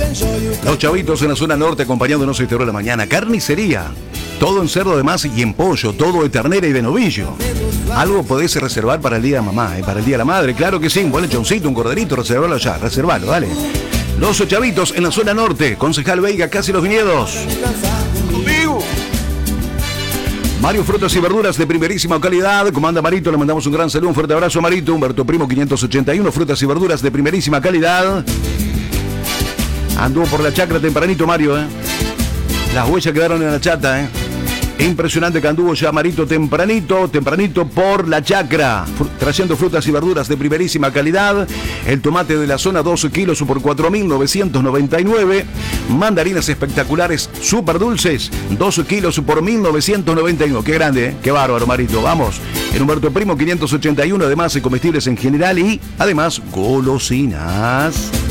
Los chavitos en la zona norte acompañándonos a esta hora de la mañana. Carnicería. Todo en cerdo de masa y en pollo, todo de ternera y de novillo. Algo podés reservar para el día de mamá, para el día de la madre. Claro que sí, un buen lechoncito, un corderito, reservalo ya, reservalo, dale. Los chavitos en la zona norte. Concejal Veiga, casi los viñedos. Conmigo. Mario Frutas y Verduras de primerísima calidad. Comanda Marito, le mandamos un gran saludo, un fuerte abrazo a Marito. Humberto Primo 581, frutas y verduras de primerísima calidad. Anduvo por la chacra tempranito Mario, Las huellas quedaron en la chata, Impresionante que anduvo ya Marito tempranito por la chacra, trayendo frutas y verduras de primerísima calidad. El tomate de la zona 12 kilos por 4.999. Mandarinas espectaculares, súper dulces, 12 kilos por 1.999. Qué grande, qué bárbaro Marito, vamos. En Humberto Primo 581, además de comestibles en general y además golosinas.